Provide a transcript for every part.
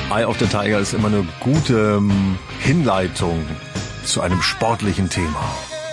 Eye of the Tiger ist immer eine gute Hinleitung zu einem sportlichen Thema.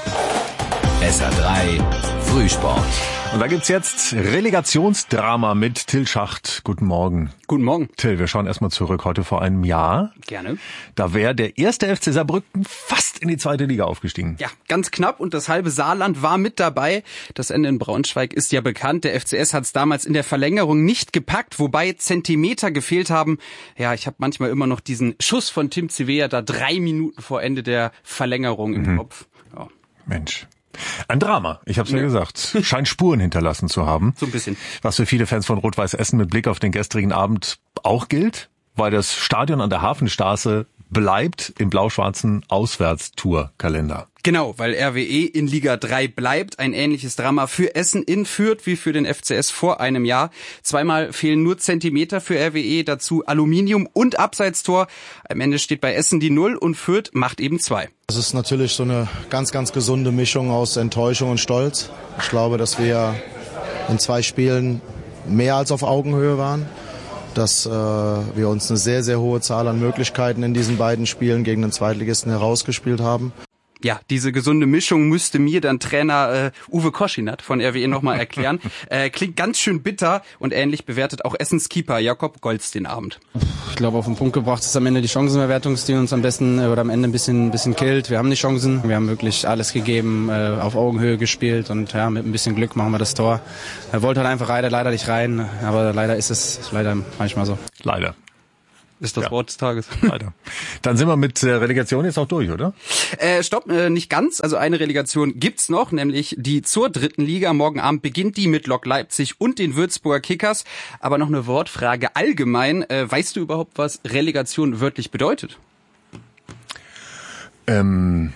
SR3 Frühsport. Und da gibt's jetzt Relegationsdrama mit Till Schacht. Guten Morgen. Guten Morgen. Till, wir schauen erstmal zurück. Heute vor einem Jahr. Gerne. Da wäre der erste FC Saarbrücken fast in die zweite Liga aufgestiegen. Ja, ganz knapp und das halbe Saarland war mit dabei. Das Ende in Braunschweig ist ja bekannt. Der FCS hat es damals in der Verlängerung nicht gepackt, wobei Zentimeter gefehlt haben. Ja, ich habe manchmal immer noch diesen Schuss von Tim Zivea da 3 Minuten vor Ende der Verlängerung im Kopf. Ja. Mensch. Ein Drama, ich habe es ja gesagt. Scheint Spuren hinterlassen zu haben. So ein bisschen. Was für viele Fans von Rot-Weiß Essen mit Blick auf den gestrigen Abend auch gilt, weil das Stadion an der Hafenstraße bleibt im blau-schwarzen Auswärtstour-Kalender. Genau, weil RWE in Liga 3 bleibt. Ein ähnliches Drama für Essen in Fürth wie für den FCS vor einem Jahr. Zweimal fehlen nur Zentimeter für RWE, dazu Aluminium und Abseitstor. Am Ende steht bei Essen die 0 und Fürth macht eben 2. Das ist natürlich so eine ganz, ganz gesunde Mischung aus Enttäuschung und Stolz. Ich glaube, dass wir in 2 Spielen mehr als auf Augenhöhe waren. Dass wir uns eine sehr, sehr hohe Zahl an Möglichkeiten in diesen beiden Spielen gegen den Zweitligisten herausgespielt haben. Ja, diese gesunde Mischung müsste mir dann Trainer Uwe Koschinat von RWE nochmal erklären. Klingt ganz schön bitter und ähnlich bewertet auch Essens Keeper Jakob Golz den Abend. Ich glaube, auf den Punkt gebracht ist am Ende die Chancenverwertung, die uns am besten oder am Ende ein bisschen killt. Wir haben die Chancen, wir haben wirklich alles gegeben, auf Augenhöhe gespielt und ja, mit ein bisschen Glück machen wir das Tor. Er wollte halt einfach leider nicht rein, aber leider ist es leider manchmal so. Leider. Ist das Wort des Tages. Leider. Dann sind wir mit Relegation jetzt auch durch, oder? Stopp, nicht ganz. Also eine Relegation gibt's noch, nämlich die zur 3. Liga. Morgen Abend beginnt die mit Lok Leipzig und den Würzburger Kickers. Aber noch eine Wortfrage allgemein. Weißt du überhaupt, was Relegation wörtlich bedeutet? Nein.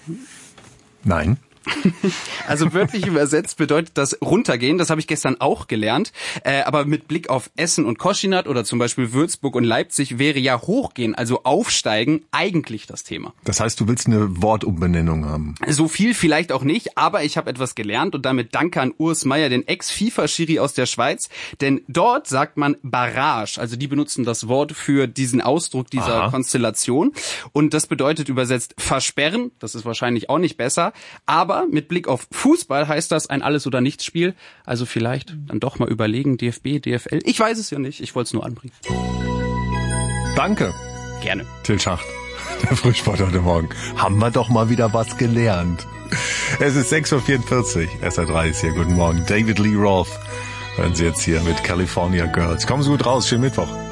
Also wörtlich übersetzt bedeutet das runtergehen, das habe ich gestern auch gelernt, aber mit Blick auf Essen und Koschinat oder zum Beispiel Würzburg und Leipzig wäre ja hochgehen, also aufsteigen, eigentlich das Thema. Das heißt, du willst eine Wortumbenennung haben? So viel vielleicht auch nicht, aber ich habe etwas gelernt und damit danke an Urs Meier, den Ex-FIFA-Schiri aus der Schweiz, denn dort sagt man Barrage, also die benutzen das Wort für diesen Ausdruck dieser Konstellation und das bedeutet übersetzt versperren, das ist wahrscheinlich auch nicht besser, aber mit Blick auf Fußball heißt das ein Alles-oder-Nichts-Spiel. Also vielleicht dann doch mal überlegen, DFB, DFL. Ich weiß es ja nicht, ich wollte es nur anbringen. Danke. Gerne. Till Schacht, der Frühsport heute Morgen. Haben wir doch mal wieder was gelernt. Es ist 6.44 Uhr. SR3 ist hier. Guten Morgen. David Lee Roth hören Sie jetzt hier mit California Girls. Kommen Sie gut raus. Schönen Mittwoch.